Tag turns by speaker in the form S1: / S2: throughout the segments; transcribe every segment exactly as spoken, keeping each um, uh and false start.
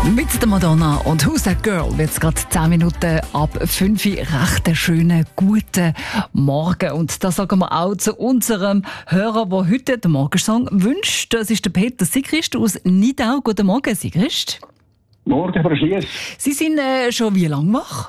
S1: Mit der Madonna und Who's That Girl wird es gerade zehn Minuten ab fünf Uhr. Recht einen schönen, guten Morgen. Und das sagen wir auch zu unserem Hörer, der heute den Morgensong wünscht. Das ist der Peter Sigrist aus Nidau. Guten Morgen, Sigrist.
S2: Morgen, Frau Schiess.
S1: Sie sind äh, schon wie lange wach?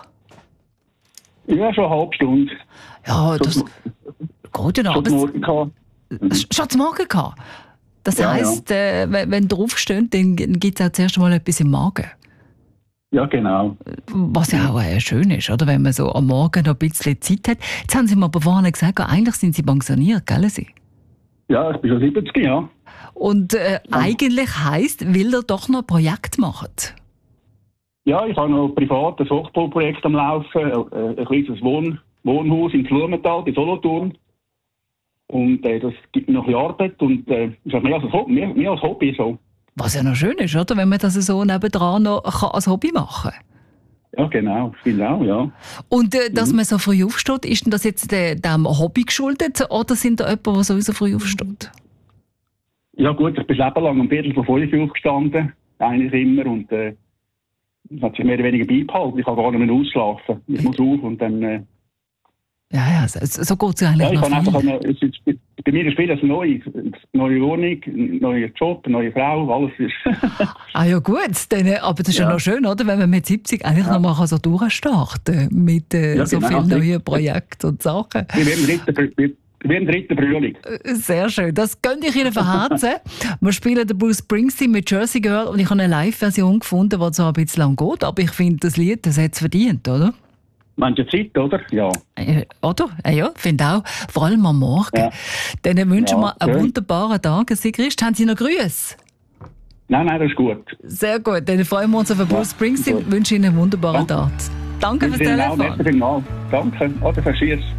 S2: Ja, schon eine halbe Stunde.
S1: Ja, das geht ja noch.
S2: Schon
S1: Aber
S2: Morgen gehabt.
S1: es- schon zum Morgen gehabt. Das
S2: Ja,
S1: heisst, äh, wenn wenn ihr aufsteht, dann gibt es auch zuerst mal etwas im Magen.
S2: Ja, genau.
S1: Was ja auch äh, schön ist, oder? Wenn man so am Morgen noch ein bisschen Zeit hat. Jetzt haben Sie mir aber vorhin gesagt, eigentlich sind Sie pensioniert, gell? Sie?
S2: Ja, ich bin schon siebzig, ja.
S1: Und äh, eigentlich heisst, will er doch noch ein Projekt machen.
S2: Ja, ich habe noch privat ein Hochbauprojekt am Laufen. Äh, ein kleines Wohn Wohnhaus in Blumenthal, bei Solothurn. Und äh, das gibt mir noch ein bisschen Arbeit und äh, ist halt mehr als, ein Hobby, mehr, mehr als Hobby so.
S1: Was ja noch schön ist, oder? Wenn man das so nebendran noch kann als Hobby machen kann.
S2: Ja, genau. Ich finde auch, ja.
S1: Und äh, dass man so früh aufsteht, ist denn das jetzt äh, dem Hobby geschuldet oder sind da jemand, der sowieso früh aufsteht?
S2: Ja gut, ich bin Leben lang um Viertel vor fünf Uhr aufgestanden. Eigentlich immer. Und äh, das hat sich mehr oder weniger beibehalten. Ich kann gar nicht mehr ausschlafen. Ich muss auf und dann... Äh,
S1: Ja, ja, so, so geht es ja eigentlich
S2: Ja, ich
S1: noch
S2: kann einfach
S1: viel.
S2: eine, es ist, bei mir ist vieles neu. Neue Wohnung, neuer Job, neue Frau, alles ist.
S1: Ah ja gut, dann, äh, aber das ist ja.
S2: Ja.
S1: noch schön, oder? Wenn man mit siebzig eigentlich
S2: Ja.
S1: noch mal so durchstarten kann mit äh,
S2: Ja,
S1: so
S2: genau.
S1: vielen neuen Projekten und Sachen.
S2: Wir werden dritten, Früh- wir werden dritten Frühling.
S1: Äh, Sehr schön, das gönne ich Ihnen von Herzen. Wir spielen den Bruce Springsteen mit Jersey Girl und ich habe eine Live-Version gefunden, die zwar ein bisschen lang geht, aber ich finde, das Lied, das hat es verdient, oder?
S2: Manche Zeit, oder? Ja.
S1: Äh, Oder? Äh, ja, finde auch. Vor allem am Morgen.
S2: Ja.
S1: Dann wünschen
S2: Ja,
S1: wir einen
S2: schön.
S1: wunderbaren Tag. Sigrist, haben Sie noch Grüße?
S2: Nein, nein, das ist gut.
S1: Sehr gut, dann freuen wir uns auf den Bruce Springsteen.
S2: gut.
S1: Wünsche Ihnen einen wunderbaren
S2: Ja.
S1: Tag. Danke fürs
S2: Vielen Dank,
S1: Telefon.
S2: merci vielmals. Danke. Oder verschießt.